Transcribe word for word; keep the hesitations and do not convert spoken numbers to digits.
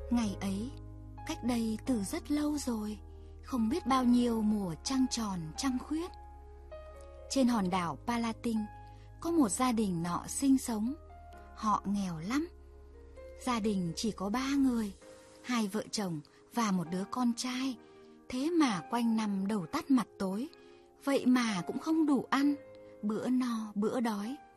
Ngày ấy, cách đây từ rất lâu rồi, không biết bao nhiêu mùa trăng tròn trăng khuyết. Trên hòn đảo Palatin có một gia đình nọ sinh sống. Họ nghèo lắm. Gia đình chỉ có ba người, hai vợ chồng và một đứa con trai. Thế mà quanh năm đầu tắt mặt tối, vậy mà cũng không đủ ăn, bữa no bữa đói.